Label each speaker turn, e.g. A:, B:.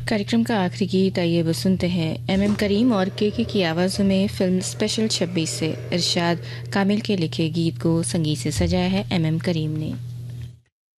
A: कार्यक्रम का आखिरी गीत आइए वो सुनते हैं एम करीम और के की आवाज़ों में फिल्म स्पेशल 26 से इरशाद कामिल के लिखे गीत को संगीत से सजाया है एम करीम ने।